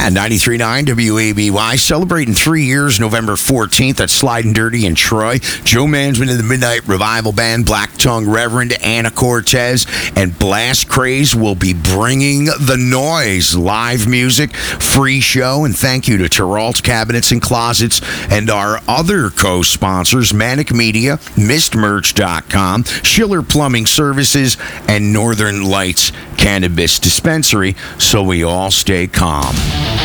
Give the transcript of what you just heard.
Yeah, 93.9 WABY, celebrating 3 years, November 14th at Sliding Dirty in Troy. Joe Mansman and the Midnight Revival Band, Black Tongue Reverend, Anna Cortez, and Blast Craze will be bringing the noise. Live music, free show, and thank you to Terralt's Cabinets and Closets and our other co-sponsors, Manic Media, MistMerch.com, Schiller Plumbing Services, and Northern Lights Cannabis Dispensary, so we all stay calm.